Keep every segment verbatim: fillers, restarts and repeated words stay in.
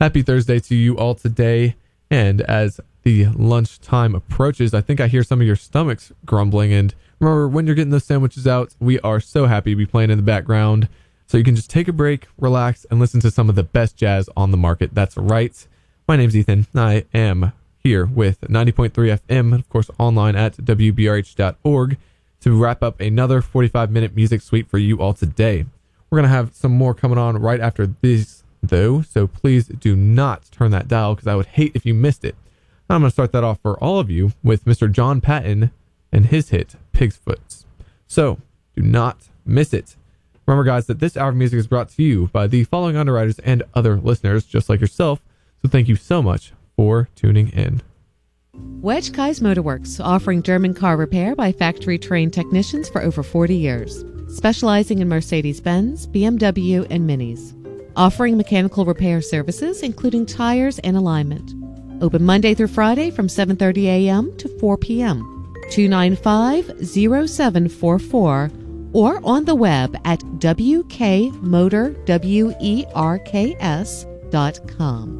Happy Thursday to you all today. And as the lunchtime approaches, I think I hear some of your stomachs grumbling. And remember, when you're getting those sandwiches out, we are so happy to be playing in the background. So you can just take a break, relax, and listen to some of the best jazz on the market. That's right. My name's Ethan. I am here with ninety point three F M, and of course online at W B R H dot org to wrap up another forty-five minute music suite for you all today. We're going to have some more coming on right after this, though, so please do not turn that dial because I would hate if you missed it. I'm going to start that off for all of you with Mister John Patton and his hit, Pig's Foot. So, do not miss it. Remember, guys, that this hour of music is brought to you by the following underwriters and other listeners just like yourself, so thank you so much for tuning in. Wedge Kai's Motorworks, offering German car repair by factory-trained technicians for over forty years, specializing in Mercedes-Benz, B M W, and Minis. Offering mechanical repair services, including tires and alignment. Open Monday through Friday from seven thirty a.m. to four p.m. two nine five, zero seven four four or on the web at w k motor werks dot com.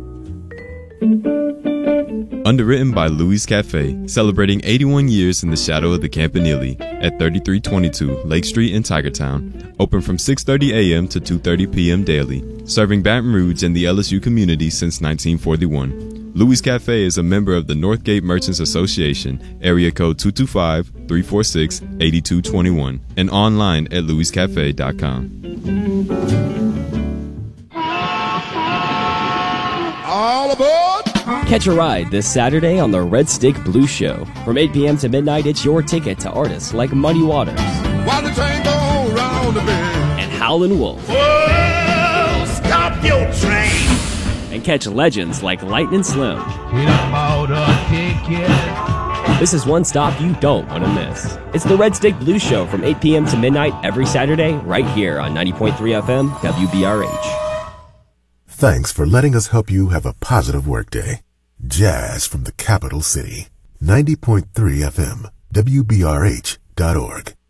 Underwritten by Louis Cafe, celebrating eighty-one years in the shadow of the Campanile at thirty-three twenty-two Lake Street in Tigertown. Open from six thirty a.m. to two thirty p.m. daily, serving Baton Rouge and the L S U community since nineteen forty-one. Louis Cafe is a member of the Northgate Merchants Association, area code two two five, three four six, eight two two one, and online at louis cafe dot com. All aboard! Catch a ride this Saturday on the Red Stick Blues Show. From eight p.m. to midnight, it's your ticket to artists like Muddy Waters. While the train goes round the bend. And Howlin' Wolf. Whoa, stop your train! And catch legends like Lightnin' Slim. Get about a ticket. This is one stop you don't want to miss. It's the Red Stick Blues Show from eight p.m. to midnight every Saturday right here on ninety point three F M W B R H. Thanks for letting us help you have a positive workday. Jazz from the capital city. ninety point three F M, W B R H dot org.